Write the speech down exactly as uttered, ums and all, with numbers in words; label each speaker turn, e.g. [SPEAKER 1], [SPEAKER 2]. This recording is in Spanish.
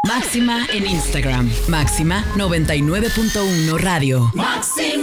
[SPEAKER 1] Máxima en Instagram. Máxima noventa y nueve punto uno Radio.
[SPEAKER 2] Máxima.